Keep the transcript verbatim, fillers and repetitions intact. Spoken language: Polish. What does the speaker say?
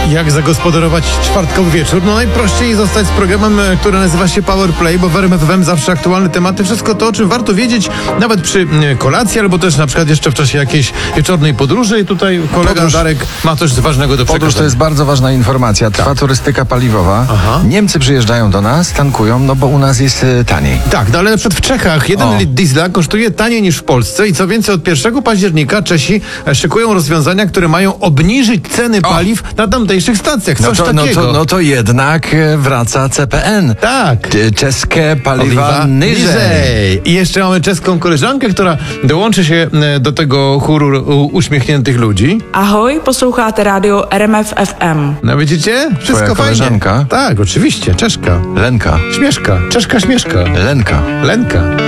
Jak zagospodarować czwartkowy wieczór? No najprościej zostać z programem, który nazywa się Power Play, bo w R M F F M zawsze aktualne tematy, wszystko to, o czym warto wiedzieć, nawet przy kolacji, albo też na przykład jeszcze w czasie jakiejś wieczornej podróży. I tutaj kolega Podróż, Darek ma coś ważnego do przekazania. Podróż to jest bardzo ważna informacja. Trwa tak. turystyka paliwowa. Aha. Niemcy przyjeżdżają do nas, tankują, no bo u nas jest y, taniej. Tak, no ale na przykład w Czechach jeden O. litr diesla kosztuje taniej niż w Polsce i co więcej, od pierwszego października Czesi szykują rozwiązania, które mają obniżyć ceny O. paliw na tamtejszych stacjach. No Coś to, no, takiego. to, no to jednak y, wraca C P N. Tak. T- Czeskie paliwa, Paliwa niżej. I jeszcze mamy czeską koleżankę, która dołączy się e, do tego chóru u- uśmiechniętych ludzi. Ahoj, posloucháte rádio R M F F M. No widzicie? Wszystko Twoja fajnie. koleżanka? Tak, oczywiście. Czeszka. Lenka. Śmieszka. Czeszka śmieszka. Lenka. Lenka.